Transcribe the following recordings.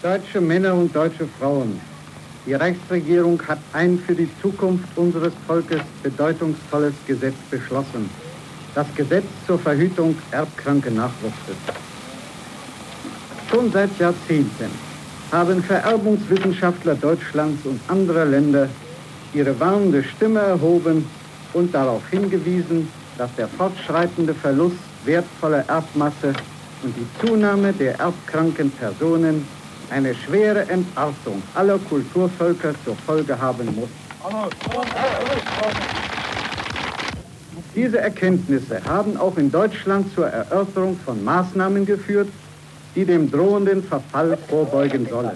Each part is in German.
Deutsche Männer und deutsche Frauen, die Reichsregierung hat ein für die Zukunft unseres Volkes bedeutungsvolles Gesetz beschlossen. Das Gesetz zur Verhütung erbkranken Nachwuchses. Schon seit Jahrzehnten haben Vererbungswissenschaftler Deutschlands und anderer Länder ihre warnende Stimme erhoben und darauf hingewiesen, dass der fortschreitende Verlust wertvoller Erbmasse und die Zunahme der erbkranken Personen eine schwere Entartung aller Kulturvölker zur Folge haben muss. Diese Erkenntnisse haben auch in Deutschland zur Erörterung von Maßnahmen geführt, die dem drohenden Verfall vorbeugen sollen.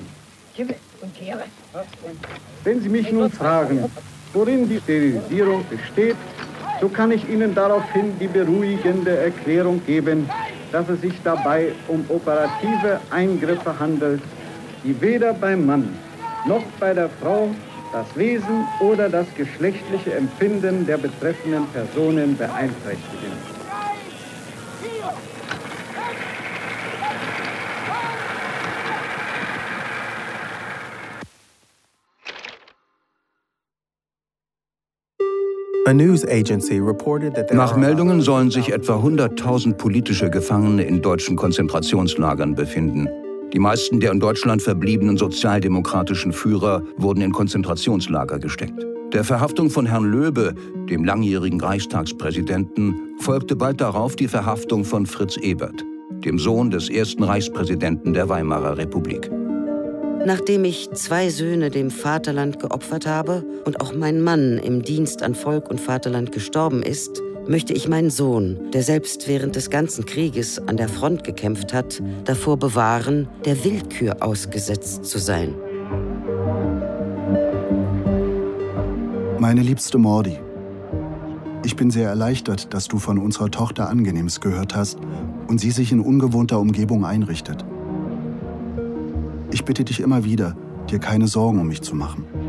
Wenn Sie mich nun fragen, worin die Sterilisierung besteht, so kann ich Ihnen daraufhin die beruhigende Erklärung geben, dass es sich dabei um operative Eingriffe handelt, die weder beim Mann noch bei der Frau das Wesen oder das geschlechtliche Empfinden der betreffenden Personen beeinträchtigen. Nach Meldungen sollen sich etwa 100.000 politische Gefangene in deutschen Konzentrationslagern befinden. Die meisten der in Deutschland verbliebenen sozialdemokratischen Führer wurden in Konzentrationslager gesteckt. Der Verhaftung von Herrn Löbe, dem langjährigen Reichstagspräsidenten, folgte bald darauf die Verhaftung von Fritz Ebert, dem Sohn des ersten Reichspräsidenten der Weimarer Republik. Nachdem ich 2 Söhne dem Vaterland geopfert habe und auch mein Mann im Dienst an Volk und Vaterland gestorben ist, möchte ich meinen Sohn, der selbst während des ganzen Krieges an der Front gekämpft hat, davor bewahren, der Willkür ausgesetzt zu sein. Meine liebste Mordi, ich bin sehr erleichtert, dass du von unserer Tochter Angenehmes gehört hast und sie sich in ungewohnter Umgebung einrichtet. Ich bitte dich immer wieder, dir keine Sorgen um mich zu machen.